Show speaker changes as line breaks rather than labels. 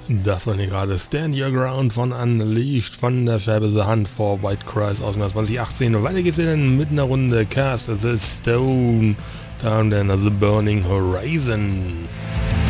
Das war hier gerade Stand Your Ground von Unleashed von der Scheibe The Hunt for White Christ aus dem Jahr 2018. Und weiter geht's dann mit einer Runde Cast as a Stone, dann The Burning Horizon.